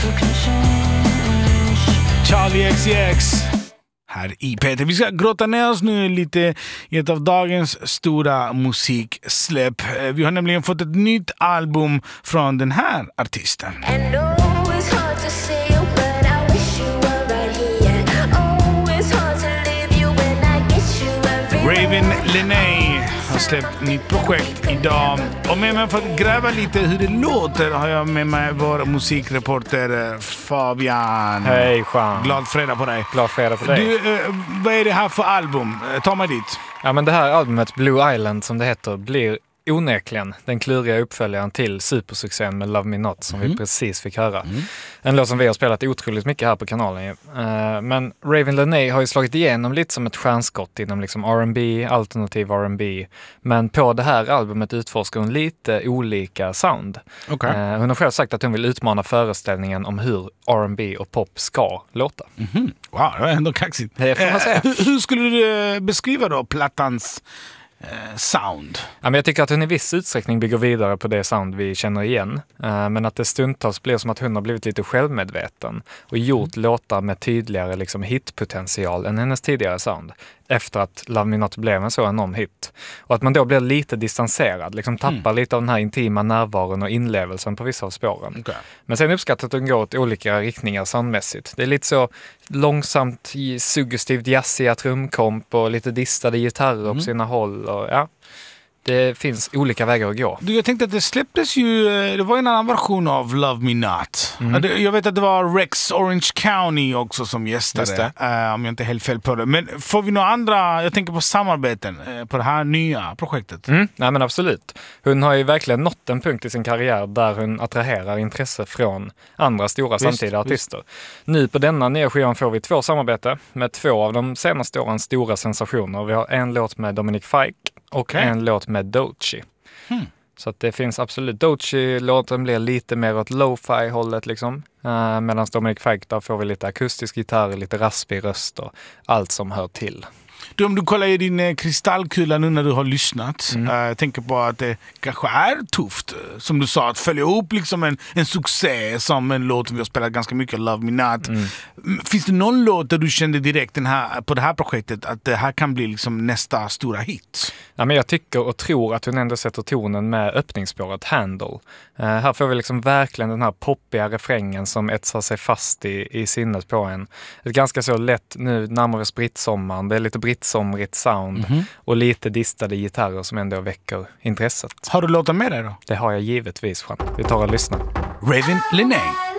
Charlie XCX här i Peter. Vi ska gråta ner oss nu lite i ett av dagens stora musiksläpp. Vi har nämligen fått ett nytt album från den här artisten. Raven Lenae har släppt nytt projekt idag. Och med mig för att gräva lite hur det låter har jag med mig vår musikreporter Fabian. Hej Jean. Glad fredag på dig. Glad fredag på dig. Du, vad är det här för album? Ta mig dit. Ja, men det här albumet, Blue Island som det heter, blir onekligen den kluriga uppföljaren till supersuccén med Love Me Not som vi precis fick höra. En låt som vi har spelat otroligt mycket här på kanalen. Men Raven Lenae har ju slagit igenom lite som ett stjärnskott inom liksom R&B, alternativ R&B. Men på det här albumet utforskar hon lite olika sound. Okay. Hon har själv sagt att hon vill utmana föreställningen om hur R&B och pop ska låta. Wow, det är ändå kaxigt. Det får man säga. Hur skulle du beskriva då plattans sound? Ja, men jag tycker att hon i viss utsträckning bygger vidare på det sound vi känner igen. Men att det stundtals blir som att hon har blivit lite självmedveten och gjort låtar med tydligare liksom, hitpotential än hennes tidigare sound. Efter att Love Me Not blev en så enorm hit. Och att man då blir lite distanserad, liksom tappar lite av den här intima närvaron och inlevelsen på vissa av spåren. Okay. Men sen uppskattar att hon går åt olika riktningar soundmässigt. Det är lite så långsamt, suggestivt jazziga trumkomp och lite distade gitarrer på sina håll. Och, ja, det finns olika vägar att gå. Du, jag tänkte att det släpptes ju, det var en annan version av Love Me Not. Jag vet att det var Rex Orange County också som gästade, om jag inte är helt fel på det. Men får vi några andra, jag tänker på samarbeten på det här nya projektet? Nej men absolut. Hon har ju verkligen nått en punkt i sin karriär där hon attraherar intresse från andra stora samtida artister. Nu på denna nya skivan får vi 2 samarbete med 2 av de senaste årens stora sensationer. Vi har en låt med Dominic Fike och en låt med Doechii. Så att det finns absolut. Doechii-låten blir lite mer åt lo-fi-hållet liksom. Medan Dominic Fike, där får vi lite akustisk gitarr, lite raspig röst och allt som hör till. Du, om du kollar i din kristallkula nu när du har lyssnat, jag tänker på att det kanske är tufft, som du sa, att följa upp liksom en succé som en låt vi har spelat ganska mycket, Love Me Not. Finns det någon låt där du kände direkt på det här projektet att det här kan bli liksom nästa stora hit? Ja, men jag tycker och tror att hon ändå sätter tonen med öppningsspåret Handle. Här får vi liksom verkligen den här poppiga refrängen som etsar sig fast i sinnet på en. Ett ganska så lätt, nu närmare brittsommaren, det är lite brittsomrigt sound och lite distade gitarrer som ändå väcker intresset. Har du låten med dig då? Det har jag givetvis, Jean. Vi tar och lyssnar. Raven Lenae.